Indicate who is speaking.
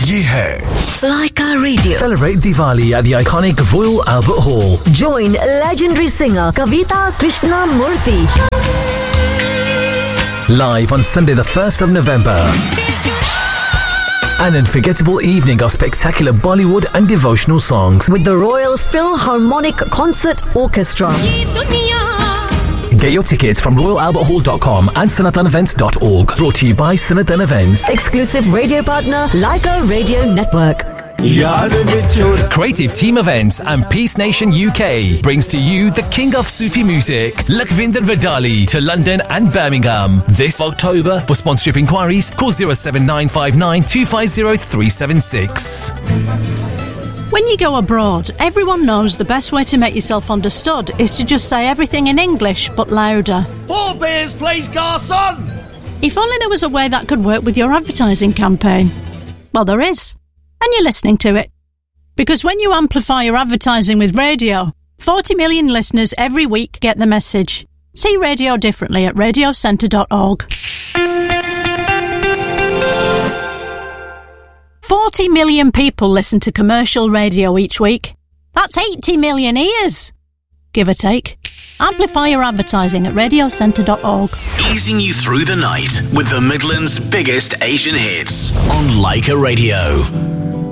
Speaker 1: ये है
Speaker 2: Laika Radio.
Speaker 3: Celebrate Diwali at the iconic Royal Albert Hall.
Speaker 2: Join legendary singer Kavita Krishnamurthy.
Speaker 3: Live on Sunday the 1st of November. An unforgettable evening of spectacular Bollywood and devotional songs
Speaker 2: With the Royal Philharmonic Concert Orchestra.
Speaker 3: Get your tickets from royalalberthall.com and sanathanevents.org. Brought to you by Sanathan Events.
Speaker 2: Exclusive radio partner Laika Radio Network.
Speaker 3: Creative Team Events and Peace Nation UK brings to you the king of Sufi music, Lakhvinder Vidali, to London and Birmingham this October. For sponsorship inquiries, call 07959 250 376.
Speaker 4: When you go abroad, everyone knows the best way to make yourself understood is to just say everything in English but louder.
Speaker 5: 4 beers, please, garçon!
Speaker 4: If only there was a way that could work with your advertising campaign. Well, there is. And you're listening to it. Because when you amplify your advertising with radio, 40 million listeners every week get the message. See radio differently at radiocentre.org. 40 million people listen to commercial radio each week. That's 80 million ears, give or take. Amplify your advertising at radiocentre.org.
Speaker 1: Easing you through the night with the Midlands' biggest Asian hits on Laika Radio.